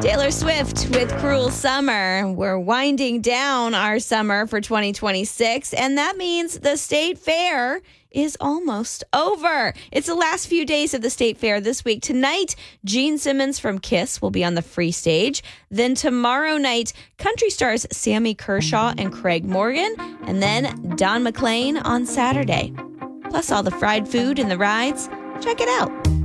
Taylor Swift with Cruel Summer. We're winding down our summer for 2026, and that means the State Fair is almost over. It's the last few days of the State Fair this week. Tonight, Gene Simmons from Kiss will be on the free stage. Then tomorrow night, country stars Sammy Kershaw and Craig Morgan, and then Don McLean on Saturday. Plus all the fried food and the rides. Check it out.